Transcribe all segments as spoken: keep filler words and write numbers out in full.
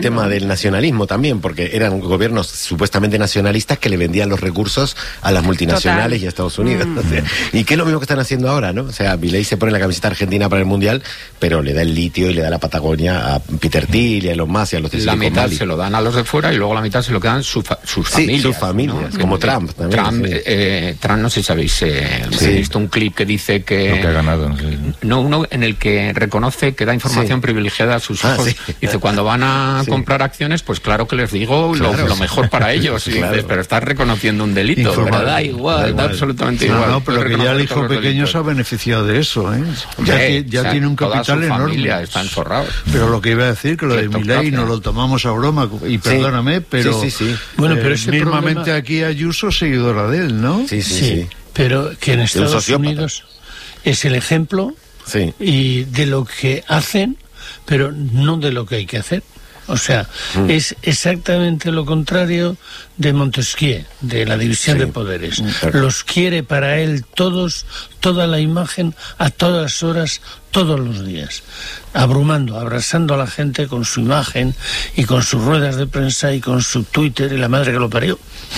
el tema del nacionalismo también, porque eran gobiernos supuestamente nacionalistas que le vendían los recursos a las multinacionales Total. y a Estados Unidos. Mm. O sea, y que es lo mismo que están haciendo ahora, ¿no? O sea, Milei se pone la camiseta argentina para el Mundial, pero le da el litio y le da la Patagonia a Peter Thiel y a los más y a los de La Silicon mitad Valley. Se lo dan a los de fuera y luego la mitad se lo quedan su fa sus sí, familias. sus familias, ¿no? Como Trump también. Trump, sí. eh, Trump, no sé si sabéis, eh, sí. he visto un clip que dice que... Lo que ha ganado. Sí. No, uno en el que reconoce que da información sí. privilegiada a sus hijos. Ah, sí. Dice, cuando van a sí. comprar acciones, pues claro que les digo claro. lo, lo mejor para ellos. Y claro. dices, pero estás reconociendo un delito. Informal. Pero da igual, da, igual. da absolutamente no, igual. No, pero que ya el hijo pequeño delitos. se ha beneficiado de eso, ¿eh? Ya, Hombre, ya o sea, tiene un capital enorme. Están forrados. Pero lo que iba a decir, que lo de Milei no lo tomamos a broma, y perdóname, sí. pero, sí, sí, sí. Bueno, pero eh, mismamente problema... aquí Ayuso seguidora de él, ¿no? Sí, sí, sí. sí. Pero que en Estados Unidos es el ejemplo sí. y de lo que hacen, pero no de lo que hay que hacer. O sea, mm. es exactamente lo contrario de Montesquieu, de la división sí. de poderes. Claro. Los quiere para él todos, toda la imagen, a todas horas, todos los días, abrumando, abrazando a la gente con su imagen y con sus ruedas de prensa y con su Twitter y la madre que lo parió.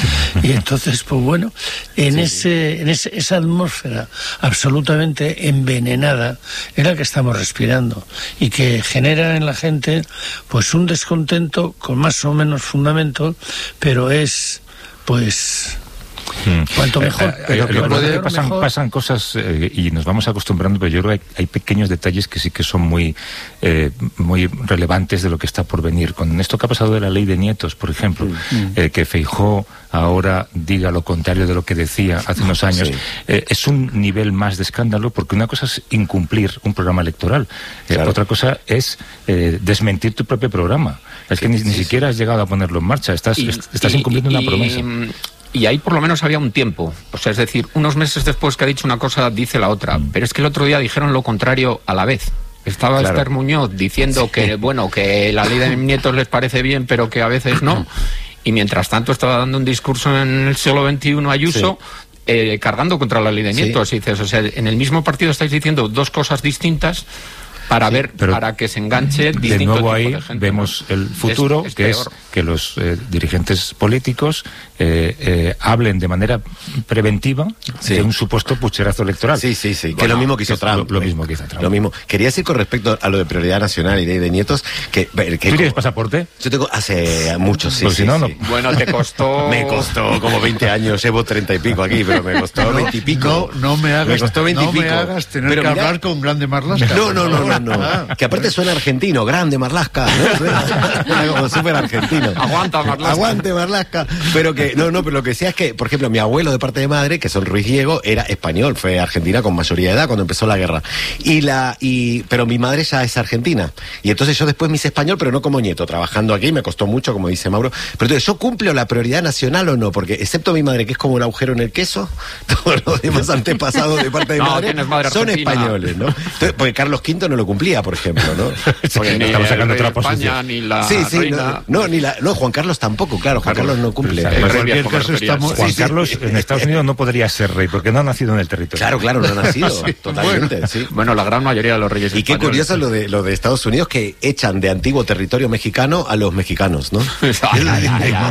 Y entonces, pues bueno, en, sí, ese, en ese, esa atmósfera absolutamente envenenada es la que estamos respirando y que genera en la gente pues un descontento con más o menos fundamento, pero es pues... Hmm. Cuanto mejor, eh, pero eh, cuanto mejor pasan, mejor. pasan cosas eh, y nos vamos acostumbrando, pero yo creo que hay, hay pequeños detalles que sí que son muy eh, muy relevantes de lo que está por venir. Con esto que ha pasado de la ley de nietos, por ejemplo, hmm. eh, que Feijóo ahora diga lo contrario de lo que decía hace unos años, sí. eh, es un nivel más de escándalo, porque una cosa es incumplir un programa electoral, eh, claro. otra cosa es eh, desmentir tu propio programa. Es que sí, ni, sí, ni sí. siquiera has llegado a ponerlo en marcha, estás, y, estás y, incumpliendo y, una promesa. Y, Y ahí por lo menos había un tiempo, o sea, es decir, unos meses después que ha dicho una cosa, dice la otra, mm. pero es que el otro día dijeron lo contrario a la vez. Estaba claro. Esther Muñoz diciendo sí. que, bueno, que la ley de nietos les parece bien, pero que a veces no, y mientras tanto estaba dando un discurso en el siglo veintiuno Ayuso, sí. eh, cargando contra la ley de nietos, sí. y dices, o sea, en el mismo partido estáis diciendo dos cosas distintas, para sí, ver, para que se enganche de nuevo ahí de vemos el futuro, es, es que peor. es que los eh, dirigentes políticos eh, eh, hablen de manera preventiva sí. de un supuesto pucherazo electoral. Sí, sí, sí, bueno, que es lo mismo que hizo Trump. Lo, lo mismo que hizo Trump. Lo mismo. Quería decir con respecto a lo de prioridad nacional y de, de nietos, que... que ¿Tú tienes pasaporte? Yo tengo hace muchos, sí, pues sí, si no, sí. no. Bueno, te costó... me costó como veinte años, llevo treinta y pico aquí, pero me costó no, veinte y pico. No, no me hagas, me costó veinte no y pico. me hagas tener pero que mira, hablar con Grande Marlaska. No, no, no, no, no. no. Que aparte suena argentino, Grande Marlaska, ¿no? Suena como súper argentino. Aguanta Marlaska. Aguante Marlaska. Pero que, no, no, pero lo que decía es que, por ejemplo, mi abuelo de parte de madre, que son Ruiz Diego, era español, fue argentina con mayoría de edad cuando empezó la guerra. Y la, y, pero mi madre ya es argentina. Y entonces yo después me hice español, pero no como nieto, trabajando aquí, me costó mucho, como dice Mauro. Pero entonces, ¿yo cumplo la prioridad nacional o no? Porque, excepto mi madre, que es como un agujero en el queso, todos los demás antepasados de parte de no, madre, madre son españoles, ¿no? Entonces, porque Carlos quinto no lo cumplía, por ejemplo, ¿no? Porque ni estamos sacando otra posición. Ni la sí, sí, reina. No, no, ni la, no, Juan Carlos tampoco, claro, Juan Carlos, Carlos no cumple. En cualquier caso estamos... Juan sí, Carlos sí. en Estados Unidos no podría ser rey, porque no ha nacido en el territorio. Claro, claro, no ha nacido, sí, totalmente, bueno, sí. Bueno, la gran mayoría de los reyes y españoles. qué curioso lo de, lo de Estados Unidos, que echan de antiguo territorio mexicano a los mexicanos, ¿no? ay, ay,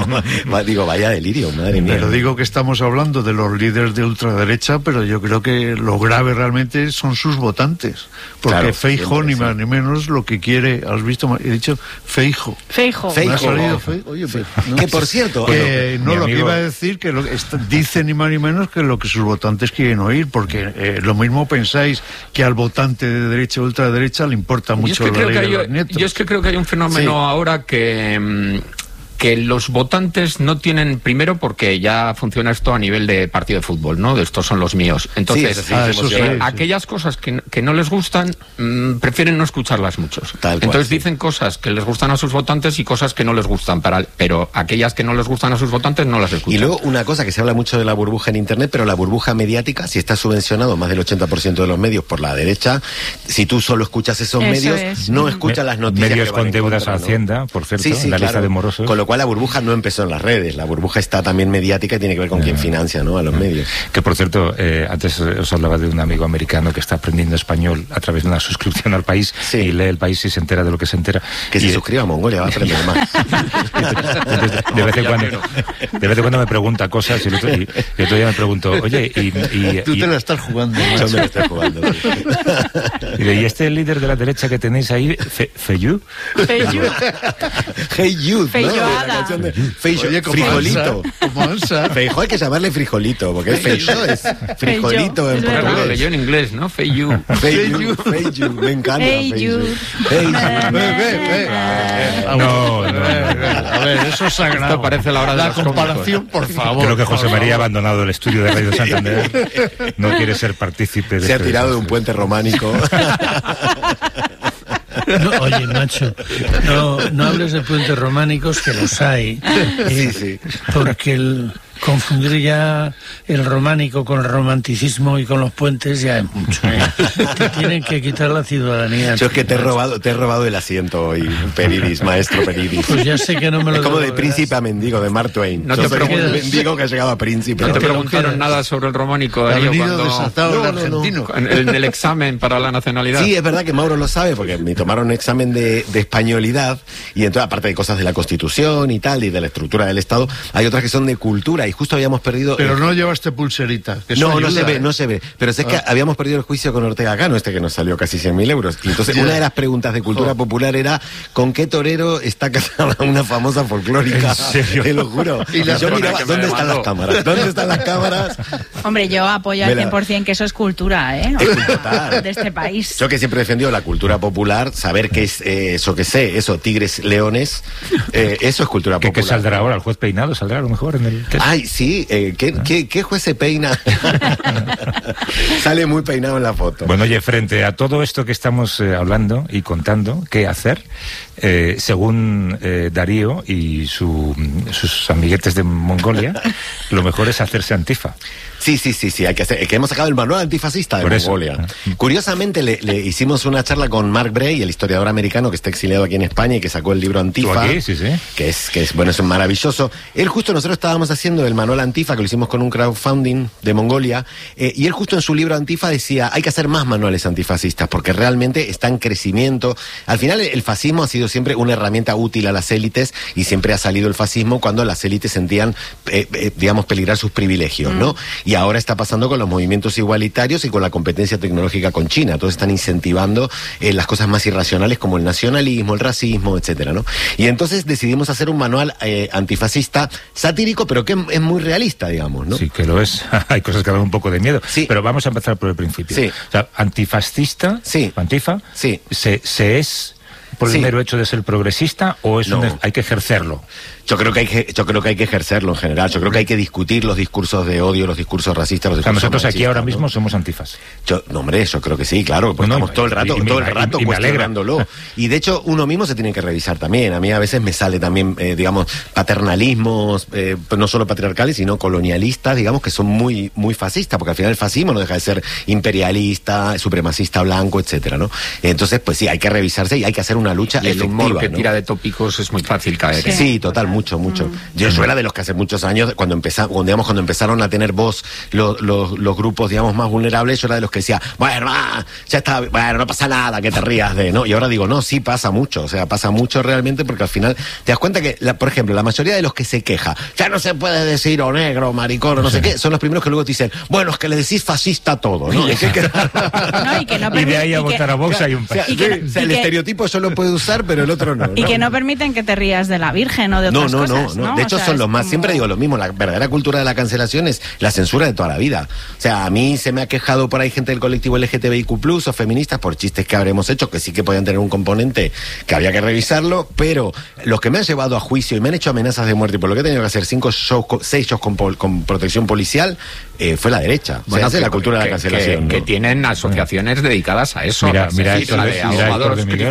ay, digo, vaya delirio, madre mía. Pero digo que estamos hablando de los líderes de ultraderecha, pero yo creo que lo grave realmente son sus votantes. Porque claro, Feijóo, ni más ni menos, lo que quiere, has visto, he dicho Feijóo. Feijóo. Feijóo. ¿Me ha salido Feijóo? Oye, pues, no. Que por cierto... Que, bueno, no, lo amigo... que iba a decir, que lo, está, dice ni más ni menos que lo que sus votantes quieren oír, porque eh, lo mismo pensáis que al votante de derecha o ultraderecha le importa mucho la ley de hay, los nietos. Yo es que creo que hay un fenómeno sí. ahora que... que los votantes no tienen, primero porque ya funciona esto a nivel de partido de fútbol, ¿no? De estos son los míos. Entonces, sí, sí, ah, eso sí, eh, sí. aquellas cosas que, que no les gustan, mmm, prefieren no escucharlas muchos. Tal Entonces cual, dicen sí. cosas que les gustan a sus votantes y cosas que no les gustan, para, pero aquellas que no les gustan a sus votantes no las escuchan. Y luego una cosa que se habla mucho de la burbuja en Internet, pero la burbuja mediática, si está subvencionado más del ochenta por ciento de los medios por la derecha, si tú solo escuchas esos eso medios, es. no escuchas Me, las noticias. Medios que con deudas contra, a ¿no? Hacienda, por cierto, sí, sí, la claro. lista de morosos. Con lo cual cual la burbuja no empezó en las redes, la burbuja está también mediática y tiene que ver con uh-huh. quién financia, ¿no?, a los uh-huh. medios. Que por cierto, eh, antes os hablaba de un amigo americano que está aprendiendo español a través de una suscripción al País, sí. y lee el País y se entera de lo que se entera. Que y se suscriba a Mongolia, va a aprender más. Entonces, de, vez en cuando, de vez en cuando me pregunta cosas y el otro, y, y el otro día me pregunto, oye, y... y Tú y, te la estás jugando. Yo me la estoy jugando. Y, y este líder de la derecha que tenéis ahí, Fe, Feyú. Feyú. Hey Youth, Feyoada. ¿no? Feijo, frijolito. Feijo hay que llamarle frijolito, porque Feijo es frijolito en portugués. Lo leyó en inglés, ¿no? Feyú. Feyú, Feyú, me encanta. Feyú. Feyú. No, no. A ver, eso es sagrado. Esto parece la hora de la los comparación, por favor. Creo que José María ha abandonado el estudio de Radio Santander. No quiere ser partícipe de... Se ha tirado de un puente románico. No, oye, macho, no, no hables de puentes románicos, que los hay. Sí, eh, sí. Porque el confundir ya el románico con el romanticismo y con los puentes ya es mucho. ¿eh? Te tienen que quitar la ciudadanía. Yo es que te he robado, te he robado el asiento hoy, Peridis, maestro Peridis. Pues ya sé que no me lo Es como de debo, príncipe a mendigo, de Mark Twain. No Yo te soy preguntes. un mendigo que ha llegado a príncipe. No te Pero preguntaron quedas. nada sobre el románico, Ha Darío, venido cuando... desatado No, el no, no. argentino. En el, en el examen para la nacionalidad. Sí, es verdad que Mauro lo sabe, porque me tomaron un examen de, de españolidad, y entonces, aparte de cosas de la Constitución y tal, y de la estructura del Estado, hay otras que son de cultura, y justo habíamos perdido... Pero eh, no llevaste pulserita. Que eso no, no ayuda, se ve, ¿eh? no se ve. Pero sé que Ah. habíamos perdido el juicio con Ortega Cano, este que nos salió casi cien mil euros. Y entonces, Ya. una de las preguntas de cultura Oh. popular era: ¿con qué torero está casada una famosa folclórica? ¿En serio? Te lo juro. Y Y la yo persona miraba, que me ¿dónde están demandó? las cámaras? ¿Dónde están las cámaras? Hombre, yo apoyo al Vela. cien por ciento que eso es cultura, ¿eh? Es total. De este país. Yo que siempre he defendido la cultura popular, saber qué es eh, eso que sé, eso, tigres, leones, eh, eso es cultura ¿Qué, popular. ¿Qué saldrá ahora? ¿El juez Peinado saldrá a lo mejor en el test? Ay, sí, eh, ¿qué, qué, ¿qué juez se peina? Sale muy peinado en la foto. Bueno, oye, frente a todo esto que estamos eh, hablando y contando, ¿qué hacer? Eh, según eh, Darío y su, sus amiguetes de Mongolia, lo mejor es hacerse antifa. Sí, sí, sí, sí, hay que hacer. Es que hemos sacado el manual antifascista de Por eso. Mongolia. Curiosamente, le, le hicimos una charla con Mark Bray, el historiador americano que está exiliado aquí en España y que sacó el libro Antifa. ¿Tú aquí? Sí, sí. Que es, que es, bueno, es maravilloso. Él justo, nosotros estábamos haciendo el manual Antifa, que lo hicimos con un crowdfunding de Mongolia, eh, y él justo en su libro Antifa decía, hay que hacer más manuales antifascistas, porque realmente está en crecimiento. Al final, el fascismo ha sido siempre una herramienta útil a las élites, y siempre ha salido el fascismo cuando las élites sentían, eh, eh, digamos, peligrar sus privilegios, mm. ¿no? Y ahora está pasando con los movimientos igualitarios y con la competencia tecnológica con China. Entonces están incentivando eh, las cosas más irracionales como el nacionalismo, el racismo, etcétera, ¿no? Y entonces decidimos hacer un manual eh, antifascista satírico, pero que es muy realista, digamos, ¿no? Sí, que lo es. Hay cosas que dan un poco de miedo. Sí. Pero vamos a empezar por el principio. Sí. O sea, antifascista, Sí. antifa, Sí. se, se es por el Sí. mero hecho de ser progresista o es No. un, hay que ejercerlo. Yo creo que hay que, yo creo que hay que ejercerlo en general. Yo creo que hay que discutir los discursos de odio, los discursos racistas, los O sea, discursos nosotros aquí machistas, ahora ¿no? mismo somos antifas. Yo, no, hombre, yo creo que sí, claro, porque No, estamos y- todo el rato, y- y me- todo el rato y- y me alegra. cuestionándolo. Y de hecho, uno mismo se tiene que revisar también. A mí a veces me sale también, eh, digamos, paternalismos, eh, no solo patriarcales, sino colonialistas, digamos, que son muy, muy fascistas, porque al final el fascismo no deja de ser imperialista, supremacista blanco, etcétera, ¿no? Entonces, pues sí, hay que revisarse y hay que hacer una lucha Y el efectiva, humor que ¿no? tira de tópicos es muy fácil caer. Sí, ¿eh? sí, total, mucho, mucho. Yo, yo era de los que hace muchos años, cuando empezamos, cuando, digamos, cuando empezaron a tener voz los, los, los grupos, digamos, más vulnerables, yo era de los que decía, bueno, ah, ya está, bueno, no pasa nada, que te rías de, ¿no? Y ahora digo, no, sí pasa mucho, o sea, pasa mucho realmente, porque al final te das cuenta que, la, por ejemplo, la mayoría de los que se queja, ya no se puede decir o negro, o maricón, o no sé qué, son los primeros que luego te dicen, bueno, es que le decís fascista a todo, ¿no? ¿En qué queda? No, y que no Y de ahí a permi- y que- votar a Vox hay un O sea, país. Y que- sí, o sea, y el que- estereotipo yo lo puedo usar, pero el otro no. Y ¿no? que no permiten que te rías de la Virgen o de No, otras no, cosas, no, no. ¿no? De O hecho, sea, son es los más. como- Siempre digo lo mismo. La verdadera cultura de la cancelación es la censura de toda la vida. O sea, a mí se me ha quejado por ahí gente del colectivo L G T B I Q plus, o feministas por chistes que habremos hecho, que sí que podían tener un componente que había que revisarlo, pero los que me han llevado a juicio y me han hecho amenazas de muerte y por lo que he tenido que hacer cinco shows, con- seis shows con, pol- con protección policial, eh, fue la derecha. Bueno, o sea, es que- la cultura de la que- cancelación. Que, ¿no? que tienen asociaciones dedicadas a eso. Mira, Es mira decir, esto la de- de mira esto abogados de Miguel, cristianos ¿no?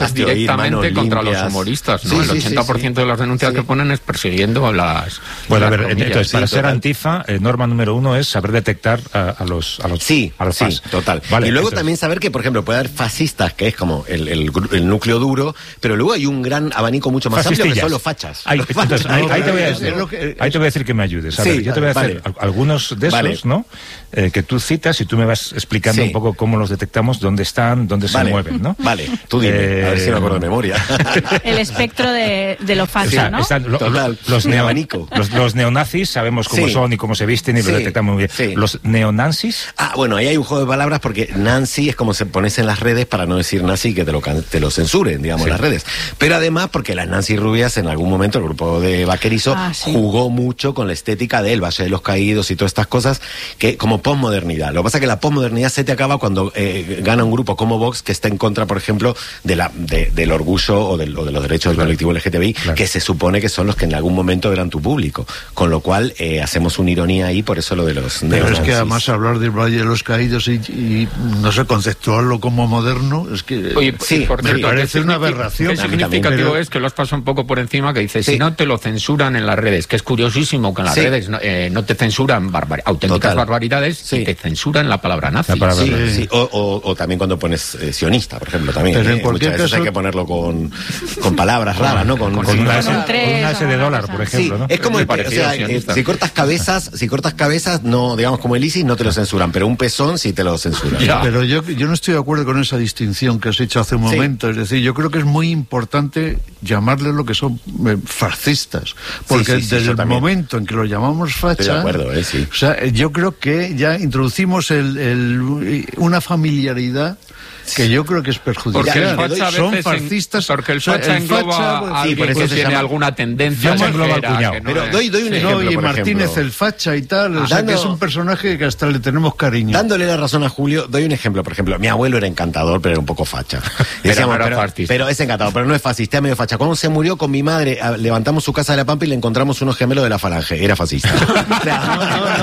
dejaste oír, directamente manos contra limpias. los humoristas, ¿no? Sí, el sí, ochenta por ciento sí, de las denuncias sí. que ponen es persiguiendo a las... Bueno, a las ver, comillas. entonces, para Sí, ser total. antifa, eh, norma número uno es saber detectar a, a los a los Sí, a los sí, fans. total. Vale, y luego entonces, también saber que, por ejemplo, puede haber fascistas, que es como el, el, gru- el núcleo duro, pero luego hay un gran abanico mucho más amplio que fascistillas. son los fachas. Ahí, Los entonces, fachas. ahí, ahí te voy a Es decir, lo que- ahí te voy a decir que me ayudes. A Sí, ver, yo te voy a vale. hacer al- algunos de esos, Vale. ¿no? Eh, que tú citas y tú me vas explicando Sí. un poco cómo los detectamos, dónde están, dónde Vale. se mueven, ¿no? Vale, tú dime, a ver si me acuerdo de Eh, memoria. El espectro de, de lo O fácil, sea, ¿no? están lo- Total, los, mi neo- abanico. los, los neonazis, sabemos cómo Sí. son y cómo se visten y Sí, los detectamos muy bien. sí. Los neonazis, Ah, bueno, ahí hay un juego de palabras porque Nancy es como se pones en las redes para no decir nazi y que te lo, can- te lo censuren, digamos, Sí. las redes. Pero además porque las Nancy Rubias en algún momento, el grupo de Vaquerizo, Ah, sí. jugó mucho con la estética del Valle de los Caídos y todas estas cosas que como posmodernidad. Lo que pasa es que la posmodernidad se te acaba cuando eh, gana un grupo como Vox que está en contra, por ejemplo, de la, de- del orgullo o, del- o de los derechos del colectivo L G T B I, Claro. que se supone que son los que en algún momento eran tu público. Con lo cual eh, hacemos una ironía ahí, por eso lo de los Pero es neonazis. que además hablar del Valle de los Caídos y, y no sé, conceptuarlo como moderno, es que Oye, Sí, por me cierto, parece ¿qué una significa- aberración. Qué A mí también, significativo pero- es que lo has pasado un poco por encima, que dice, Sí. si no te lo censuran en las redes, que es curiosísimo que en las Sí. redes no, eh, no te censuran barbar- auténticas Total. barbaridades, Sí. y te censuran la palabra nazi. La palabra Sí, nazi. sí. O, o- o también cuando pones eh, sionista, por ejemplo, también. Pero en eh, cualquier Muchas veces caso- hay que ponerlo con, con palabras raras, ¿no? Con, con con una una- S, con con tres una S o de una dólar, cosa. por Sí, ejemplo, ¿no? es como Me el que, o pareció sea, eh, sionista. si cortas cabezas, si cortas cabezas, no, digamos como el ISIS, no te lo censuran, pero un pezón sí te lo censuran. Ya. Pero yo, yo no estoy de acuerdo con esa distinción que has hecho hace un Sí. momento. Es decir, yo creo que es muy importante llamarles lo que son eh, fascistas. Porque sí, sí, desde yo el también. momento en que lo llamamos facha. Estoy de acuerdo, eh, sí. O sea, eh, yo creo que ya introducimos el, el- una familiaridad que yo creo que es perjudicial. Porque el Ya, facha a Son veces en- fascistas. porque el o sea, facha engloba facha, a pues, alguien por eso que se tiene llama- alguna tendencia Facha engloba al ligera, cuñado. que no Pero es- doy- doy un Sí. ejemplo. No, y por Martínez ejemplo. el facha y tal, o sea, Dando- que es un personaje que hasta le tenemos cariño. Dándole la razón a Julio, doy un ejemplo. Por ejemplo, mi abuelo era encantador, pero era un poco facha. Y Pero no era pero, fascista. pero es encantador, pero no es fascista, es medio facha. Cuando se murió con mi madre, a- levantamos su casa de la Pampa y le encontramos unos gemelos de la Falange. Era fascista. O sea,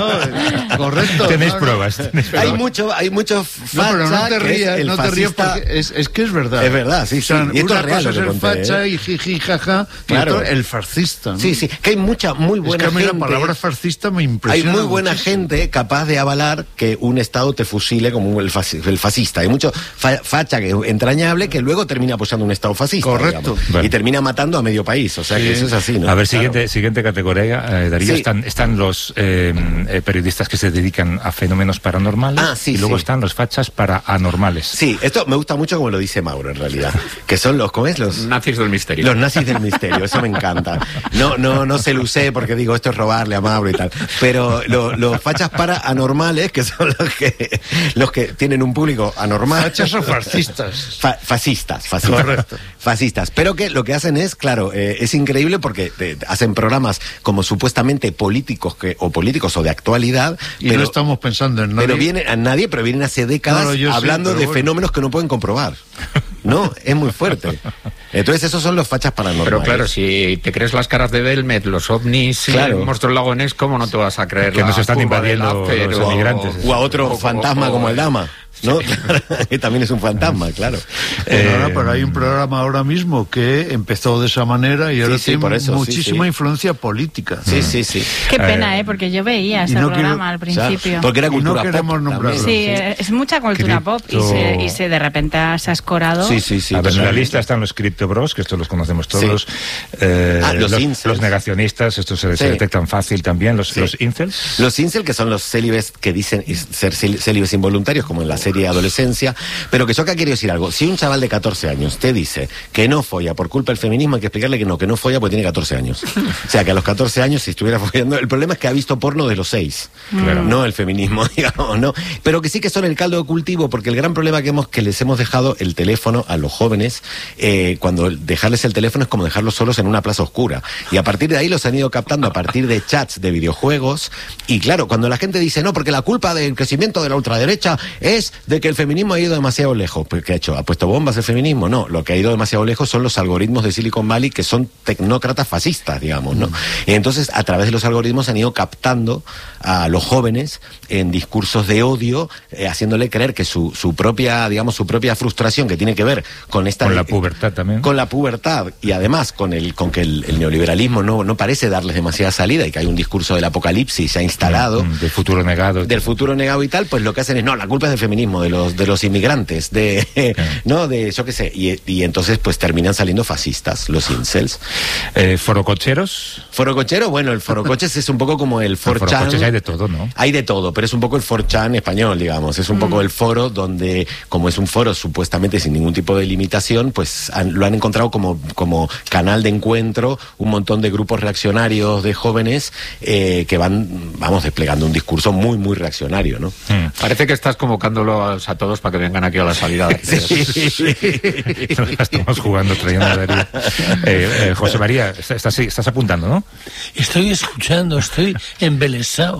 No, no, correcto. Tenéis no, no. pruebas. tenéis hay pruebas. mucho, hay mucho No, facha pero no te que es rías, el no te rías fascista- porque es, es que es verdad. Es verdad, sí, sí. O sea, Y esto una es real cosa lo es que el conté, facha ¿eh? y jiji, jaja, Claro. y otro el fascista. ¿no? Sí, sí, que hay mucha, muy Es buena que a mí gente. la palabra fascista me Hay impresiona. muy buena muchísimo. gente capaz de avalar que un Estado te fusile como el, fasci- el fascista. Hay mucho fa- facha que entrañable que luego termina apoyando un Estado fascista. Correcto. digamos, Bueno. Y termina matando a medio país. O sea que eso es así, ¿no? A ver, Claro. siguiente, siguiente categoría, eh, Darío, Sí. están, están los eh, eh, periodistas que se dedican a fenómenos paranormales Ah, sí, y luego sí. están los fachas para anormales. Sí, esto me gusta mucho como lo dice Mauro en realidad. Que son los, ¿cómo es? Los, Nazis del misterio. Los nazis del misterio, eso me encanta. No, no, no se luce porque digo esto es robarle a Mauro y tal. Pero lo- los fachas para anormales, que son los que los que tienen un público anormal. Fachas o fascistas. Fa- fascistas, fascistas. Correcto. Fascistas. Pero que lo que hacen es, claro, eh, es increíble porque eh, hacen programas como supuestamente políticos que, o políticos o de actualidad. Y pero, no estamos pensando en nadie. pero vienen a nadie, pero vienen hace décadas No, no, yo sí, hablando pero de bueno. fenómenos que no pueden comprobar. No, es muy fuerte. Entonces esos son los fachas paranormales. Pero claro, si te crees las caras de Belmet, los ovnis, Claro. el monstruo del lago Ness, ¿cómo no te vas a creer Que la nos están curva del invadiendo Laffer los o- emigrantes. O a otro o- fantasma o- como el Dama, ¿no? Que también es un fantasma, claro. Pero, Eh, ahora, pero hay un programa ahora mismo que empezó de esa manera y ahora sí, tiene por eso, sí, muchísima sí. influencia política. Sí, sí, sí. Qué pena, ¿eh? Porque yo veía ese no programa quiero- al O sea, principio. porque era Y no cultura pop queremos también. nombrarlo. Sí, eh, es mucha cultura Cripto- pop y se, y se de repente se ha escorado. Sí, sí, sí. a ver, en la totalmente. lista están los Crypto Bros, que estos los conocemos todos. Eh, Ah, los los, incels. los negacionistas, estos se, se Sí. detectan fácil también. Los, Sí. los incels. Los incel, que son los célibes que dicen is- ser cel- célibes involuntarios, como en la serie Adolescencia, pero que yo acá quiero decir algo. Si un chaval de catorce años te dice que no folla por culpa del feminismo, hay que explicarle que no, que no folla porque tiene catorce años. O sea, que a los catorce años, si estuviera follando, el problema es que ha visto porno de los seis. Claro. No el feminismo, digamos, no. Pero que sí que son el caldo de cultivo, porque el gran problema que hemos, que les hemos dejado el teléfono a los jóvenes, eh, cuando dejarles el teléfono es como dejarlos solos en una plaza oscura. Y a partir de ahí los han ido captando a partir de chats de videojuegos. Y claro, cuando la gente dice, no, porque la culpa del crecimiento de la ultraderecha es de que el feminismo ha ido demasiado lejos. Pues, ¿qué ha hecho? ¿Ha puesto bombas el feminismo? No, lo que ha ido demasiado lejos son los algoritmos de Silicon Valley, que son tecnócratas fascistas, digamos, ¿no? Mm. Y entonces, a través de los algoritmos han ido captando a los jóvenes en discursos de odio, eh, haciéndole creer que su, su propia, digamos, su propia frustración, que tiene que ver con esta... Con la pubertad también. Con la pubertad, y además con el con que el, el neoliberalismo no, no parece darles demasiada salida, y que hay un discurso del apocalipsis ya instalado. Mm, del futuro negado. Del futuro negado y tal, pues lo que hacen es, no, la culpa es del feminismo, de los de los inmigrantes, de, okay. ¿no? De, yo qué sé, y, y entonces pues terminan saliendo fascistas, los incels. Eh, ¿Forococheros? Forocochero, bueno, el forocoches es un poco como el four chan. Forocoches hay de todo, ¿no? Hay de todo, pero es un poco el four chan español, digamos, es un mm. poco el foro donde, como es un foro supuestamente sin ningún tipo de limitación, pues han, lo han encontrado como, como canal de encuentro, un montón de grupos reaccionarios de jóvenes eh, que van, vamos, desplegando un discurso muy, muy reaccionario, ¿no? Mm. Parece que estás convocándolos a todos para que vengan aquí a la salida. Sí, sí, sí. Estamos jugando, trayendo a Darío. Eh, eh, José María, estás, estás apuntando, ¿no? Estoy escuchando, estoy embelesado.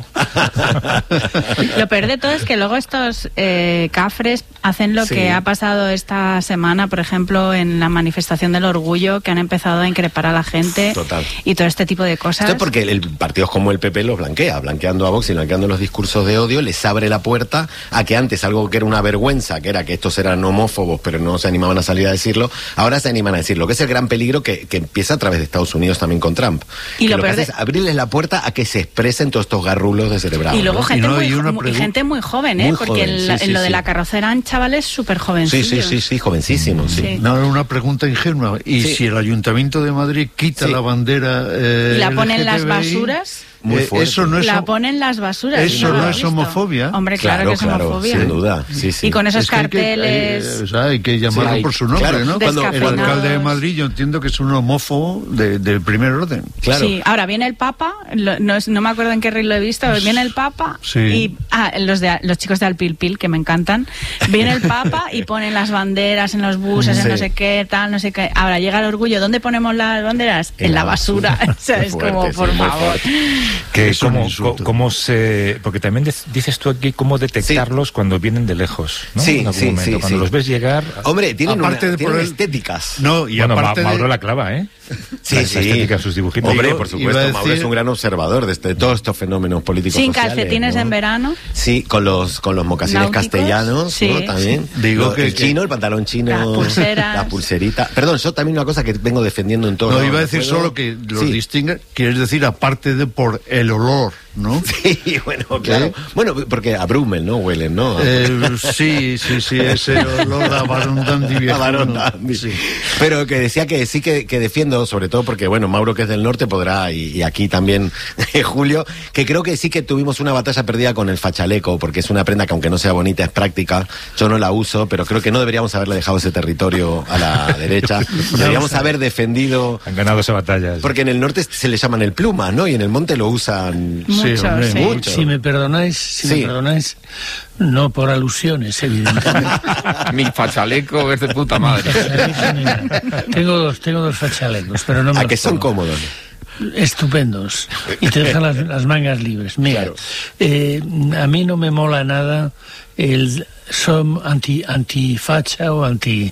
Lo peor de todo es que luego estos eh, cafres hacen lo sí. que ha pasado esta semana, por ejemplo, en la manifestación del orgullo, que han empezado a increpar a la gente. Total. Y todo este tipo de cosas. Esto es porque el, el partidos como el P P los blanquea, blanqueando a Vox y blanqueando los discursos de odio, les abre la puerta a que antes algo que era una vergüenza, que era que estos eran homófobos, pero no se animaban a salir a decirlo, ahora se animan a decirlo, que es el gran peligro que, que empieza a través de Estados Unidos también con Trump. Y lo, lo que hace de... es abrirles la puerta a que se expresen todos estos garrulos descerebrados. Y luego ¿no? gente, y no, muy, y muy, pregu... gente muy joven, ¿eh? Muy porque joven, en, sí, en lo sí, de sí. la carroza eran chavales súper jovencillos. Sí, sí, sí, sí, jovencísimos, sí. sí. No, una pregunta ingenua. ¿Y sí. si el Ayuntamiento de Madrid quita sí. la bandera eh, y la pone en las basuras? Muy eh, eso no es la ponen las basuras. Eso no, no es homofobia. Hombre, claro, claro que es claro, homofobia. Sin duda. Sí, sí. Y con esos es que carteles. Hay que, eh, o sea, hay que llamarlo sí, hay, por su nombre, claro, ¿no? Cuando el alcalde de Madrid, yo entiendo que es un homófobo de, de primer orden. Claro. Sí, ahora viene el Papa, lo, no, no me acuerdo en qué reel lo he visto, viene el Papa sí. y. Ah, los, de, los chicos de Alpilpil, que me encantan. Viene el Papa y ponen las banderas en los buses, sí. en no sé qué, tal, no sé qué. Ahora llega el orgullo. ¿Dónde ponemos las banderas? En, en la basura. basura. O sea, es fuerte, como, por sí, favor. Que es como. ¿Cómo se...? Porque también dices tú aquí cómo detectarlos sí. cuando vienen de lejos, ¿no? Sí, en algún sí, momento. sí. Cuando sí. los ves llegar... Hombre, tienen, aparte una, de tienen el... estéticas. No, y bueno, aparte Ma Mauro de... la clava, ¿eh? Sí, la, sí. La estética, sus dibujitos. Hombre, Digo, por supuesto, decir... Mauro es un gran observador de, este, de todos estos fenómenos políticos Sin sociales. Sin calcetines, ¿no? En verano. Sí, con los, con los mocasines Náuticos, castellanos, sí. ¿no? También. Digo Lo, que... El chino, el pantalón chino... Las pulseras. La pulserita. Perdón, yo también una cosa que vengo defendiendo en todo... No, iba a decir solo que los sí. distingue, quieres decir, aparte de por el olor, ¿no? Sí, bueno, claro. ¿Eh? Bueno, porque a Brummel, ¿no? Huelen, ¿no? Eh, sí, sí, sí, ese olor a Barón Dandy. A Barón Dandy. Sí. Pero que decía que sí que, que defiendo, sobre todo porque, bueno, Mauro, que es del norte, podrá, y, y aquí también Julio, que creo que sí que tuvimos una batalla perdida con el fachaleco, porque es una prenda que, aunque no sea bonita, es práctica. Yo no la uso, pero creo que no deberíamos haberle dejado ese territorio a la derecha. Deberíamos haber defendido... Han ganado esa batalla. Porque en el norte se le llaman el pluma, ¿no? Y en el monte lo usan... Mucho, hombre, sí. mucho. Si me perdonáis, si sí. me perdonáis, no por alusiones, evidentemente. Mi fachaleco es de puta madre. tengo dos, tengo dos fachalecos, pero no me ¿A que son cómodos? Estupendos. Y te dejan las, las mangas libres. Mira, claro. eh, a mí no me mola nada el son anti antifacha o anti.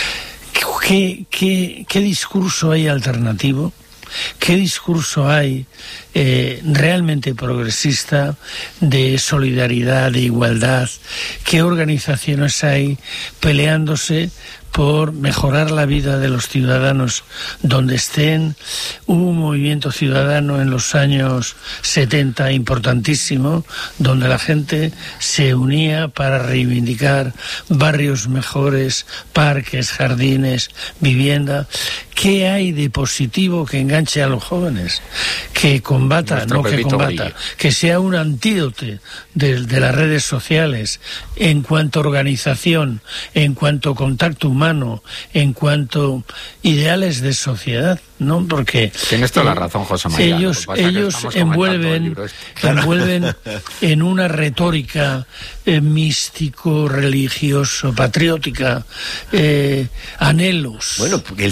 ¿Qué, qué, qué discurso hay alternativo? ¿Qué discurso hay eh, realmente progresista de solidaridad, de igualdad? ¿Qué organizaciones hay peleándose por mejorar la vida de los ciudadanos donde estén? Hubo un movimiento ciudadano en los años setenta importantísimo, donde la gente se unía para reivindicar barrios mejores, parques, jardines, vivienda. ¿Qué hay de positivo que enganche a los jóvenes? Que combata, Nuestro no que combata, Brillo. Que sea un antídoto de, de las redes sociales en cuanto a organización, en cuanto a contacto humano, en cuanto a ideales de sociedad, ¿no? Porque tienes toda la razón, José María. Ellos, ellos envuelven, este. envuelven en una retórica eh, místico, religioso, patriótica, eh, anhelos. Bueno, porque el sindicato no,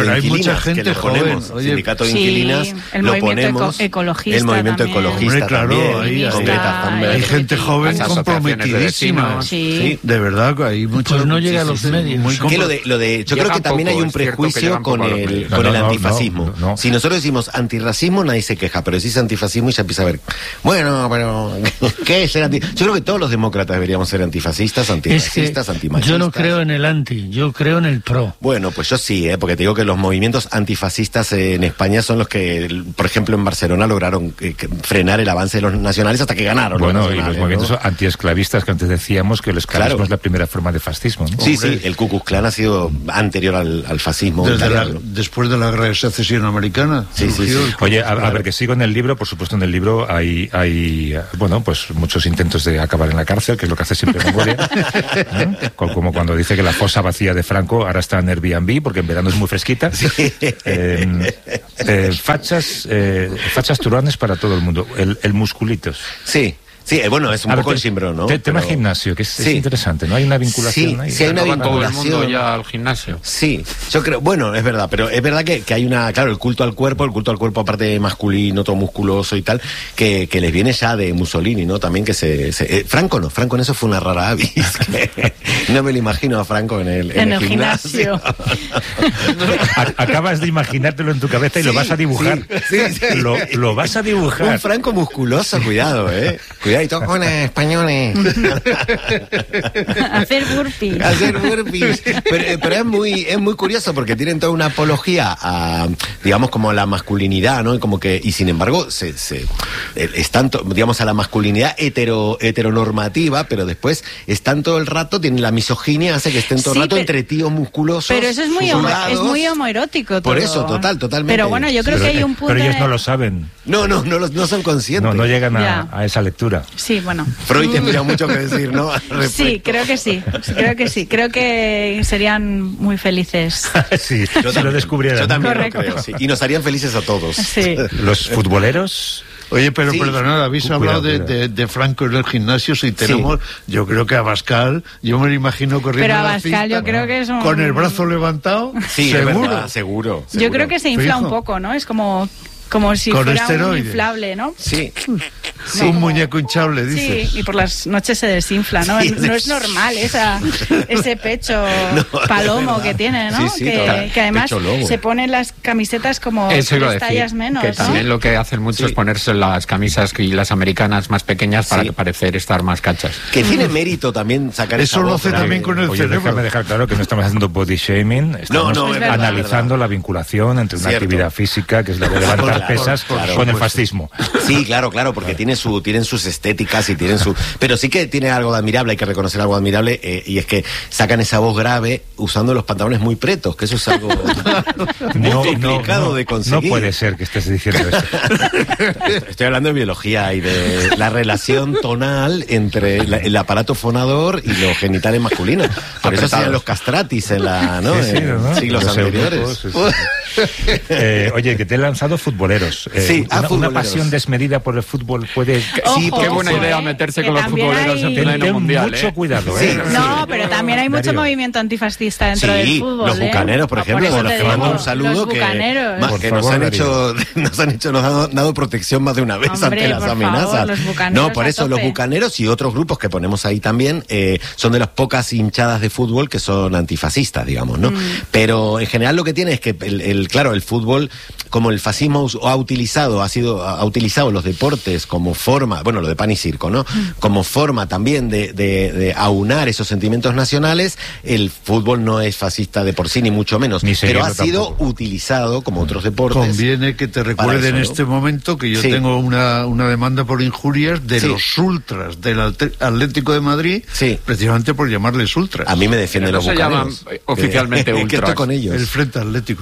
de hay inquilinas, mucha gente que lo ponemos, joven. Oye, sindicato de sí, inquilinas, el lo movimiento ponemos, eco- ecologista el movimiento también. ecologista Hombre, claro, también, ahí, con ahí Greta está, Thunberg. hay gente joven Las asociaciones de comprometidísima. vecinos. Sí. Sí. De verdad, hay mucho. Pues no llega a los sí, sí, medios. muy Que lo de, lo de, yo Llega creo que también poco, hay un es cierto que prejuicio llegan con poco a los el, medios. con No, el no, no, antifascismo. no, no. Si nosotros decimos antirracismo, nadie se queja, pero si es antifascismo y ya empieza a ver, bueno, pero ¿qué es ser anti? Yo creo que todos los demócratas deberíamos ser antifascistas, Es que antirracistas, antimachistas. yo no creo en el anti, yo creo en el pro. Bueno, pues yo sí, ¿eh? Porque te digo que los movimientos antifascistas en España son los que, por ejemplo, en Barcelona lograron eh, que- frenar el avance de los nacionales hasta que ganaron. Bueno, los y los nacionales, movimientos ¿no? antiesclavistas que antes decíamos que el esclavismo Claro. es la primera forma de fascismo, ¿no? Sí, Hombre. sí, el Ku Klux Klan ha sido anterior al, al fascismo Desde la- italiano. después de la guerra de secesión americana. Sí, sí, surgió sí. el- Oye, a, a ver, que sigo en el libro, por supuesto en el libro hay, hay eh, bueno, pues muchos intentos de acabar en la cárcel, que es lo que hace siempre Memoria, ¿eh? Co- como cuando dice que la fosa vacía de Franco ahora está en Airbnb, porque en verano es muy fresquita. Eh, eh, fachas, eh, fachas turanes para todo el mundo, el, el musculitos. Sí. Sí, eh, bueno, es un A ver, poco te- el simbrón, ¿no? te- tema Pero- gimnasio, que es, es Sí. interesante, ¿no? Hay una vinculación Sí, ahí. sí hay una Va todo el vinculación. mundo ya al gimnasio. Sí, yo creo, bueno, es verdad, pero es verdad que, que hay una, claro, el culto al cuerpo, el culto al cuerpo aparte masculino, todo musculoso y tal, que, que les viene ya de Mussolini, ¿no? También que se... se- eh, Franco no, Franco en eso fue una rara avis, que no me lo imagino a Franco en el, En el gimnasio. A- Acabas de imaginártelo en tu cabeza y lo Sí, vas a dibujar. sí, sí, sí. Lo, lo vas a dibujar. Un Franco musculoso, cuidado, ¿eh? Cuidadito con españoles. Hacer burpees. Hacer burpees. Pero, pero es muy es muy curioso porque tienen toda una apología a, digamos, como a la masculinidad, ¿no? Y como que, y sin embargo, se, se eh, están, to- digamos, a la masculinidad hetero, heteronormativa, pero después están todo el rato, tienen la misoginia, hace que estén todo el Sí, rato pero- entre tíos musculosos. Pero eso es muy, homo- sudados. es muy homoerótico. Por todo. eso, total, totalmente. Pero bueno, yo creo pero, que hay eh, un punto. pero ellos en no el- lo saben. No, no, no, lo- no son conscientes. No, no llegan a, Ya. a esa lectura. Sí, bueno. Freud tendría mucho que decir, ¿no? Al Sí, respecto. creo que sí. Creo que sí. Creo que serían muy felices. Sí, Yo se lo también, descubrieran. Yo también Correcto. lo creo, sí. Y nos harían felices a todos. Sí. Los futboleros. Oye, pero Sí. perdonad, habéis Cuidado, hablado de, cuidado. de, de Franco en el gimnasio. Si tenemos, yo creo que Abascal, yo me lo imagino corriendo. Pero en la Abascal cinta, yo creo que es un... con el brazo levantado, Sí, es seguro. verdad, seguro, Yo seguro. creo que se infla Fijo. un poco, ¿no? Es como, como si Con fuera esteroides. un inflable, ¿no? Sí. Sí, un muñeco hinchable, dices. Sí, y por las noches se desinfla, ¿no? Sí, no es normal esa, ese pecho No, palomo es que verdad. tiene, ¿no? Sí, sí, que, total. que además Pecho lobo. se ponen las camisetas como Eso iba a tres decir, tallas menos, que ¿no? también lo que hacen mucho Sí. es ponerse las camisas y las americanas más pequeñas para Sí. que parecer estar más cachas. Que tiene mérito también sacar Eso esa lo voz, hace ¿verdad? también con el Oye, cerebro. déjame dejar claro que no estamos haciendo body shaming, estamos no, es verdad, analizando verdad. la vinculación entre una Cierto. actividad física, que es la de levantar Claro, pesas, claro, con el pues, fascismo. Sí, claro, claro, porque tiene su, tienen sus estéticas y tienen su... Pero sí que tiene algo de admirable, hay que reconocer algo admirable, eh, y es que sacan esa voz grave usando los pantalones muy pretos, que eso es algo muy complicado de conseguir. No puede ser que estés diciendo esto. Estoy hablando de biología y de la relación tonal entre la- el aparato fonador y los genitales masculinos. Por eso hacían los castratis en la, ¿no? Sí, sí, en ¿no? siglos Los anteriores. europeos, sí, sí. Eh, oye, que te he lanzado futboleros. Eh, Sí, ah, una, una futboleros. pasión desmedida por el fútbol puede... Sí, Ojo, qué buena ojo, idea eh, meterse que con los también futboleros hay- en pleno Ten mundial. mucho ¿eh? cuidado, Sí, ¿eh? No, pero también hay mucho Darío. movimiento antifascista dentro Sí, del fútbol. los ¿eh? bucaneros, por Ah, ejemplo, eso a los te que mando digo, un saludo los que, bucaneros. ma- Por que nos favor, han Darío. hecho, nos han hecho, nos han dado, dado protección más de una vez Hombre, ante las por amenazas. favor, los bucaneros no, por a eso los tope. bucaneros y otros grupos que ponemos ahí también eh, son de las pocas hinchadas de fútbol que son antifascistas, digamos, ¿no? Mm. Pero en general lo que tiene es que el, el claro, el fútbol, como el fascismo us- ha utilizado, ha sido, ha utilizado los deportes como forma, bueno, lo de pan y circo, ¿no? Mm. Como forma también de, de, de aunar esos sentimientos nacionales, el fútbol no es fascista de por sí, ni mucho menos. Ni pero ha seguirlo sido tampoco. utilizado, como otros deportes. Conviene que te recuerde eso, en ¿no? este momento que yo Sí. tengo una, una demanda por injurias de Sí. los ultras del Alte- Atlético de Madrid, Sí. precisamente por llamarles ultras. A mí me defienden Pero los no se bucaneros. llaman, eh, oficialmente que, que ultras. estoy con ellos. El Frente Atlético.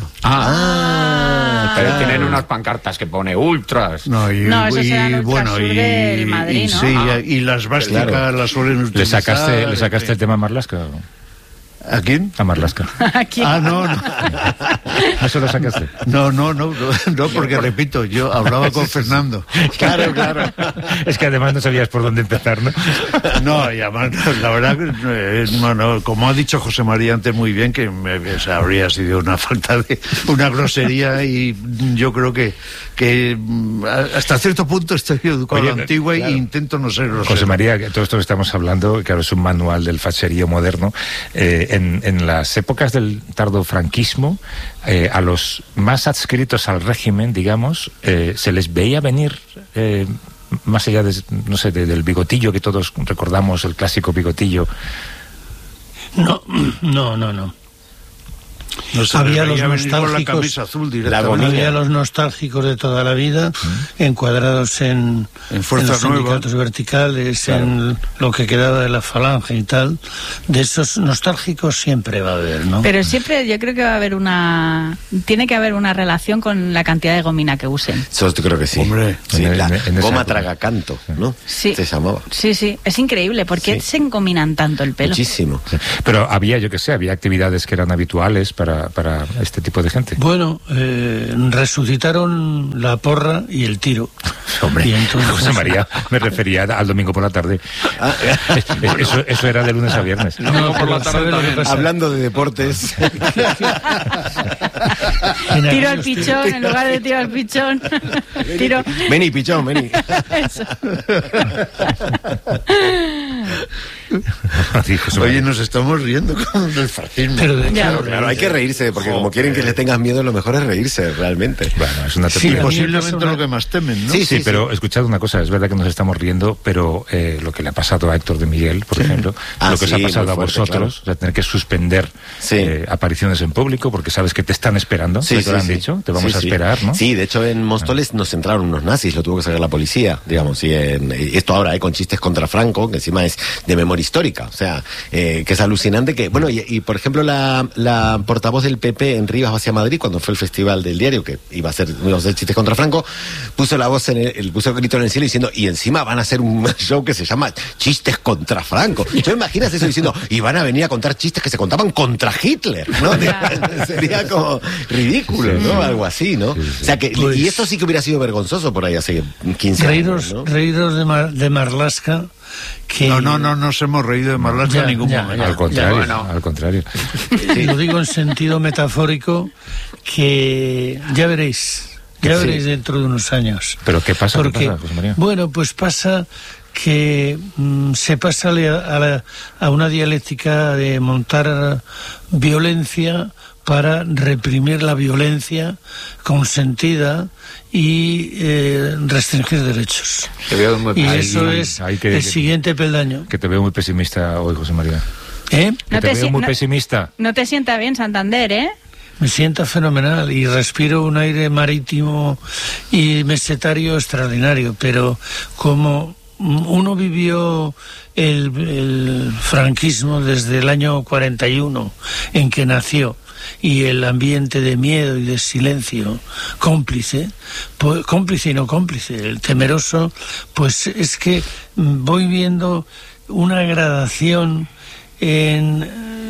Ah, pero claro. tienen unas pancartas que pone ultras. No, y, No, esos y, eran ultras bueno, sur y, del Madrid, y ¿no? sí, Ah. y las básicas Claro. las suelen utilizar. ¿Le sacaste, le en sacaste fin. el tema Marlaska? ¿A quién? A Marlaska. ¿A quién? Ah, no, no. ¿No se lo sacaste? No, no, no, no, no, porque repito, yo hablaba con Fernando. Claro, claro. Es que además no sabías por dónde empezar, ¿no? No, y además, la verdad, eh, no, no, como ha dicho José María antes muy bien, que me, o sea, habría sido una falta de, una grosería, y yo creo que, que hasta cierto punto estoy educado a la antigua, claro, e intento no ser grosero. José María, que todo esto que estamos hablando, claro, es un manual del facherío moderno. Eh, en, en las épocas del tardo franquismo, eh, a los más adscritos al régimen, digamos, eh, se les veía venir, eh, más allá de, no sé, de, del bigotillo que todos recordamos, el clásico bigotillo. No, no, no, no. No sé, había los nostálgicos, la azul había los nostálgicos de toda la vida, ¿Mm? encuadrados en, en, en los sindicatos verticales, claro, en lo que quedaba de la falange y tal. De esos nostálgicos siempre va a haber, ¿no? Pero siempre yo creo que va a haber una... Tiene que haber una relación con la cantidad de gomina que usen. Eso creo que sí. Hombre, sí, en, la en, en goma tragacanto, ¿no? Sí. Se llamaba. Sí, sí. Es increíble. ¿Por qué sí. se engominan tanto el pelo? Muchísimo. Sí. Pero había, yo que sé, había actividades que eran habituales para, para este tipo de gente. Bueno, eh, resucitaron la porra y el tiro. Hombre, y entonces... José María, me refería al domingo por la tarde. Ah, eso, eso era de lunes a viernes. No, no, por la tarde hablando de deportes. Tiro al pichón en lugar de tiro al pichón. Tiro... Vení, pichón, vení. Eso. Oye, nos estamos riendo con el fascismo. Pero de, claro, claro, hay que reírse, porque Joder. como quieren que le tengas miedo, lo mejor es reírse, realmente. Bueno, es una sí, posiblemente una... lo que más temen, ¿no? Sí, sí, sí, pero sí. Escuchad una cosa, es verdad que nos estamos riendo, pero eh, lo que le ha pasado a Héctor de Miguel, por sí. ejemplo, ah, lo que sí, os ha pasado a fuerte, vosotros, claro. O sea, tener que suspender sí. eh, apariciones en público, porque sabes que te están esperando, sí, te sí, lo han sí. dicho, te vamos sí, a esperar, sí. ¿no? Sí, de hecho en Móstoles ah. nos entraron unos nazis, lo tuvo que sacar la policía, digamos, y en, esto ahora, eh, con chistes contra Franco, que encima es de memoria histórica, o sea, Eh, que es alucinante que, bueno, y, y por ejemplo la, la portavoz del P P en Rivas hacia Madrid, cuando fue el festival del diario, que iba a hacer, iba a hacer chistes contra Franco, puso la voz en el, el puso el grito en el cielo diciendo, y encima van a hacer un show que se llama Chistes contra Franco. ¿Tú imaginas eso diciendo, y van a venir a contar chistes que se contaban contra Hitler, ¿no? Sería como ridículo, ¿no? Algo así, ¿no? O sea que, pues, y esto sí que hubiera sido vergonzoso por ahí hace quince reíros, años, ¿no? Reíros de, Mar, de Marlaska. Que... No, no, no nos hemos reído de Marlaska en ningún ya, momento. Ya, al contrario, ya, bueno. al contrario. Sí. Lo digo en sentido metafórico, que ya veréis, ya sí. veréis dentro de unos años. ¿Pero qué pasa? Porque, ¿Qué pasa, José María? Bueno, pues pasa que mmm, se pasa a, la, a una dialéctica de montar violencia para reprimir la violencia consentida y eh, restringir derechos. Te veo muy, y ahí, eso es ahí que, el que, siguiente peldaño. Que te veo muy pesimista hoy, José María. ¿Eh? Que no te, te veo muy no, pesimista. No te sienta bien Santander, ¿eh? Me sienta fenomenal y respiro un aire marítimo y mesetario extraordinario, pero como uno vivió el, el franquismo desde el año cuarenta y uno, en que nació, y el ambiente de miedo y de silencio cómplice, pues, cómplice y no cómplice, el temeroso, pues es que voy viendo una gradación en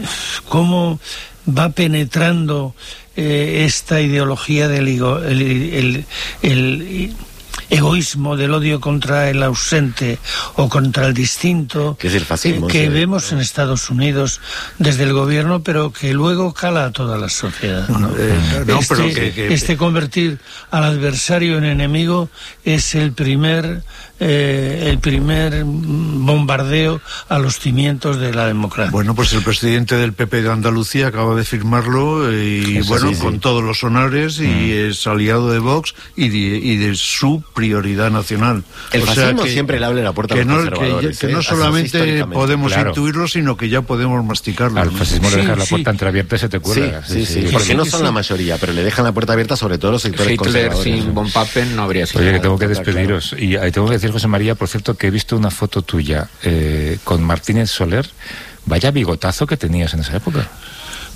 cómo va penetrando eh, esta ideología del el, el, el, el egoísmo, del odio contra el ausente o contra el distinto, que es el fascismo, eh, que sí. vemos en Estados Unidos desde el gobierno, pero que luego cala a toda la sociedad, ¿no? Eh, no, este, pero que, que... este convertir al adversario en enemigo es el primer eh, el primer bombardeo a los cimientos de la democracia. Bueno, pues el presidente del P P de Andalucía acaba de firmarlo y Eso bueno, sí, sí. con todos los honores y mm. es aliado de Vox y de, y de su prioridad nacional. El o fascismo sea que, siempre le abre la puerta a los no, conservadores. Que, que ¿eh? no solamente podemos claro. intuirlo, sino que ya podemos masticarlo. Al fascismo sí, le dejan sí. la puerta entreabierta y se te cuelga. Sí, sí, sí, sí, sí. Porque sí, no son sí. la mayoría, pero le dejan la puerta abierta sobre todo los sectores Hitler conservadores. Sin von Papen no habría sido. Oye, que tengo que despediros. Claro. Y ahí tengo que decir, José María, por cierto, que he visto una foto tuya eh, con Martínez Soler. Vaya bigotazo que tenías en esa época.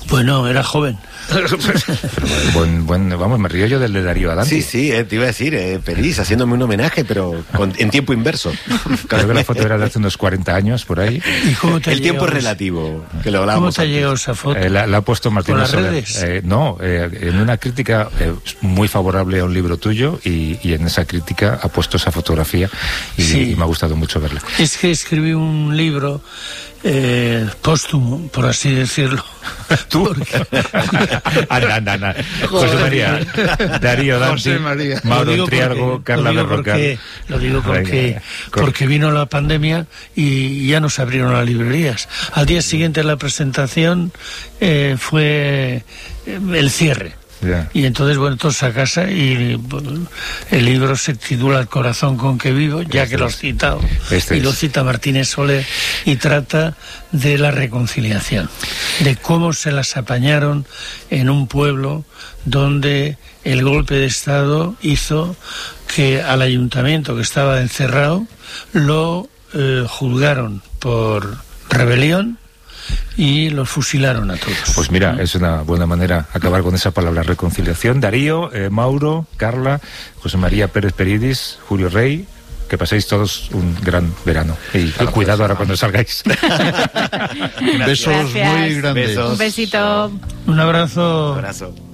Bueno, era joven. buen, buen, vamos, me río yo del de Darío Adanti. Sí, sí, eh, te iba a decir, eh, Peris, haciéndome un homenaje, pero con, en tiempo inverso. Creo que la foto era de hace unos cuarenta años, por ahí. ¿Y cómo te El tiempo llegó, es relativo, que lo ¿Cómo te antes. llegó esa foto? Eh, la, la ha puesto Martín ¿Por las Soler. redes? Eh, no, eh, en una crítica eh, muy favorable a un libro tuyo y, y en esa crítica ha puesto esa fotografía y, sí. y me ha gustado mucho verla. Es que escribí un libro eh, póstumo, por así decirlo. ¿Tú? anda, anda, anda. José María, Darío Adanti, Mauro Triargo, Carla Berrocal. Lo digo porque, porque vino la pandemia y ya nos abrieron las librerías. Al día siguiente de la presentación eh, fue el cierre. Yeah. Y entonces, bueno, todos a casa y bueno, el libro se titula El corazón con que vivo, ya este que lo has citado. Este y lo cita Martínez Soler y trata de la reconciliación, de cómo se las apañaron en un pueblo donde el golpe de Estado hizo que al ayuntamiento que estaba encerrado lo eh, juzgaron por rebelión y los fusilaron a todos. Pues mira, es una buena manera acabar con esa palabra, reconciliación. Darío, eh, Mauro, Carla, José María Pérez Peridis, Julio Rey, que paséis todos un gran verano. Y claro, cuidado ahora cuando salgáis. Besos muy grandes. Besos. Un besito. Un abrazo. Un abrazo.